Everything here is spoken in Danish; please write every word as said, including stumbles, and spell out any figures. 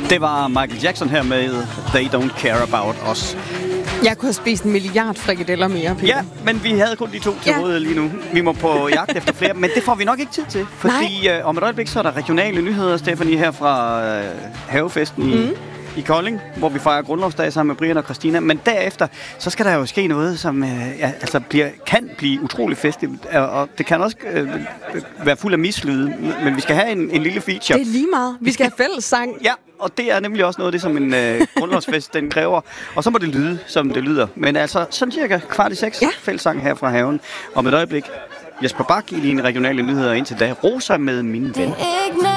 Det var Michael Jackson her med They Don't Care About Us. Jeg kunne have spist en milliard frikadeller mere, Peter. Ja, men vi havde kun de to til rådighed lige nu. Vi må på jagt efter flere, men det får vi nok ikke tid til. Fordi øh, om et øjeblik, så er der regionale nyheder, Stephanie, her fra øh, havefesten i, mm. i Kolding, hvor vi fejrer grundlovsdag sammen med Brian og Christina. Men derefter, så skal der jo ske noget, som øh, ja, altså bliver, kan blive utrolig festligt. Og det kan også øh, være fuld af mislyde, men vi skal have en, en lille feature. Det er lige meget. Vi skal have fællessang. Ja, og det er nemlig også noget af det, som en øh, grundlovsfest den kræver. Og så må det lyde, som det lyder. Men altså, sådan cirka kvart i seks, ja. Fællessang her fra haven. Om et øjeblik, Jesper Bak i dine regionale nyheder indtil da. Rosa med Min Ven.